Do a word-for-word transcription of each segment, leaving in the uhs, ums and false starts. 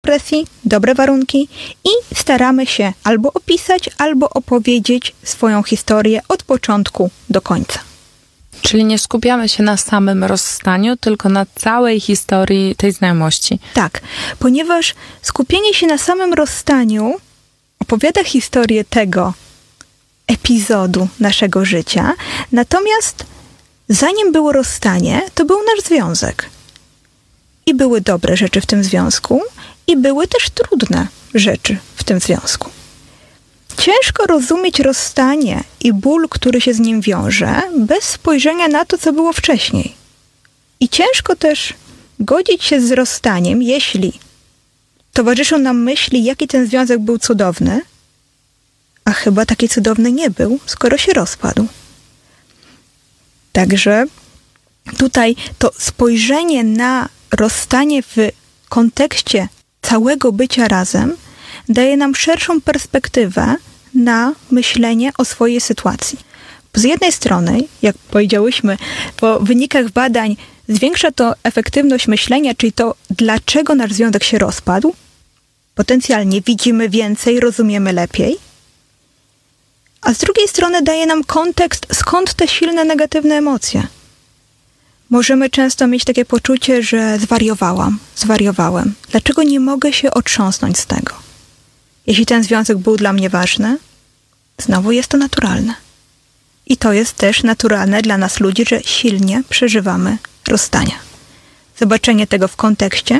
presji, dobre warunki i staramy się albo opisać, albo opowiedzieć swoją historię od początku do końca. Czyli nie skupiamy się na samym rozstaniu, tylko na całej historii tej znajomości. Tak, ponieważ skupienie się na samym rozstaniu opowiada historię tego epizodu naszego życia, natomiast zanim było rozstanie, to był nasz związek. I były dobre rzeczy w tym związku, i były też trudne rzeczy w tym związku. Ciężko rozumieć rozstanie i ból, który się z nim wiąże, bez spojrzenia na to, co było wcześniej. I ciężko też godzić się z rozstaniem, jeśli towarzyszą nam myśli, jaki ten związek był cudowny, a chyba taki cudowny nie był, skoro się rozpadł. Także tutaj to spojrzenie na rozstanie w kontekście całego bycia razem daje nam szerszą perspektywę na myślenie o swojej sytuacji. Z jednej strony, jak powiedziałyśmy, po wynikach badań zwiększa to efektywność myślenia, czyli to, dlaczego nasz związek się rozpadł. Potencjalnie widzimy więcej, rozumiemy lepiej. A z drugiej strony daje nam kontekst, skąd te silne negatywne emocje. Możemy często mieć takie poczucie, że zwariowałam, zwariowałem. Dlaczego nie mogę się otrząsnąć z tego? Jeśli ten związek był dla mnie ważny, znowu jest to naturalne. I to jest też naturalne dla nas ludzi, że silnie przeżywamy rozstania. Zobaczenie tego w kontekście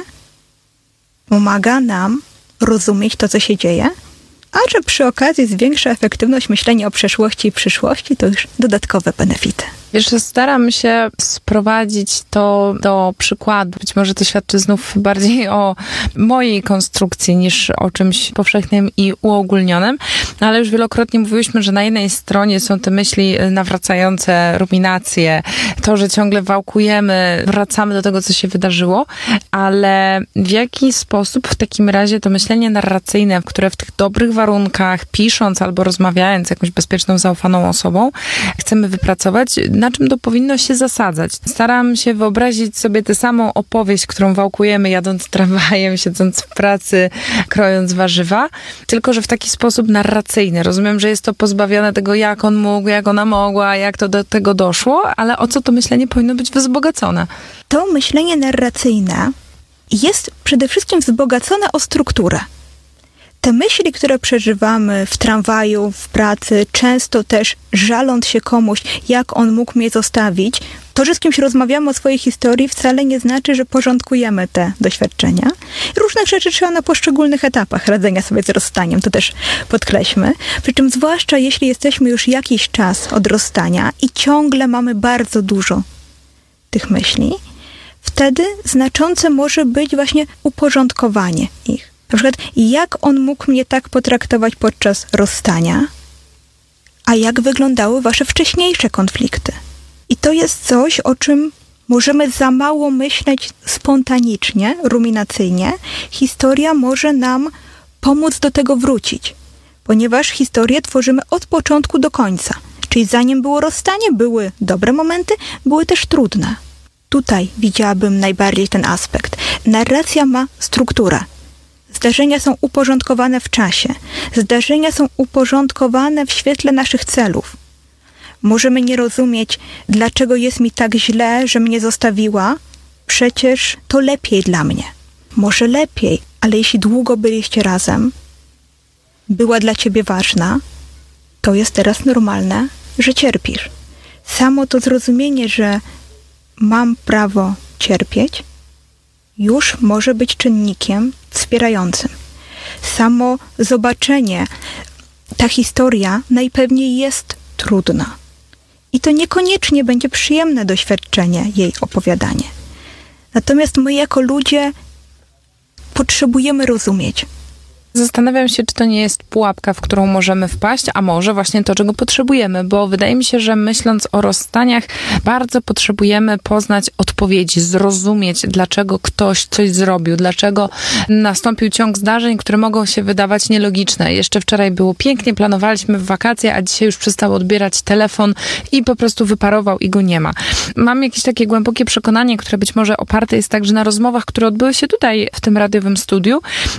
pomaga nam rozumieć to, co się dzieje, a że przy okazji zwiększa efektywność myślenia o przeszłości i przyszłości, to już dodatkowe benefity. Wiesz, staram się sprowadzić to do przykładu. Być może to świadczy znów bardziej o mojej konstrukcji niż o czymś powszechnym i uogólnionym, ale już wielokrotnie mówiłyśmy, że na jednej stronie są te myśli nawracające, ruminacje, to, że ciągle wałkujemy, wracamy do tego, co się wydarzyło, ale w jaki sposób w takim razie to myślenie narracyjne, które w tych dobrych warunkach, pisząc albo rozmawiając z jakąś bezpieczną, zaufaną osobą, chcemy wypracować, na czym to powinno się zasadzać. Staram się wyobrazić sobie tę samą opowieść, którą wałkujemy jadąc tramwajem, siedząc w pracy, krojąc warzywa, tylko że w taki sposób narracyjny. Rozumiem, że jest to pozbawione tego, jak on mógł, jak ona mogła, jak to do tego doszło, ale o co to myślenie powinno być wzbogacone? To myślenie narracyjne jest przede wszystkim wzbogacone o strukturę. Te myśli, które przeżywamy w tramwaju, w pracy, często też żaląc się komuś, jak on mógł mnie zostawić, to, że z kimś rozmawiamy o swojej historii, wcale nie znaczy, że porządkujemy te doświadczenia. Różnych rzeczy trzeba na poszczególnych etapach radzenia sobie z rozstaniem, to też podkreślmy. Przy czym zwłaszcza jeśli jesteśmy już jakiś czas od rozstania i ciągle mamy bardzo dużo tych myśli, wtedy znaczące może być właśnie uporządkowanie ich. Na przykład, jak on mógł mnie tak potraktować podczas rozstania, a jak wyglądały wasze wcześniejsze konflikty. I to jest coś, o czym możemy za mało myśleć spontanicznie, ruminacyjnie. Historia może nam pomóc do tego wrócić, ponieważ historię tworzymy od początku do końca. Czyli zanim było rozstanie, były dobre momenty, były też trudne. Tutaj widziałabym najbardziej ten aspekt. Narracja ma strukturę. Zdarzenia są uporządkowane w czasie. Zdarzenia są uporządkowane w świetle naszych celów. Możemy nie rozumieć, dlaczego jest mi tak źle, że mnie zostawiła. Przecież to lepiej dla mnie. Może lepiej, ale jeśli długo byliście razem, była dla ciebie ważna, to jest teraz normalne, że cierpisz. Samo to zrozumienie, że mam prawo cierpieć, już może być czynnikiem wspierającym. Samo zobaczenie, ta historia najpewniej jest trudna. I to niekoniecznie będzie przyjemne doświadczenie, jej opowiadanie. Natomiast my jako ludzie potrzebujemy rozumieć. Zastanawiam się, czy to nie jest pułapka, w którą możemy wpaść, a może właśnie to, czego potrzebujemy, bo wydaje mi się, że myśląc o rozstaniach, bardzo potrzebujemy poznać odpowiedzi, zrozumieć, dlaczego ktoś coś zrobił, dlaczego nastąpił ciąg zdarzeń, które mogą się wydawać nielogiczne. Jeszcze wczoraj było pięknie, planowaliśmy w wakacje, a dzisiaj już przestał odbierać telefon i po prostu wyparował i go nie ma. Mam jakieś takie głębokie przekonanie, które być może oparte jest także na rozmowach, które odbyły się tutaj w tym radiowym studiu,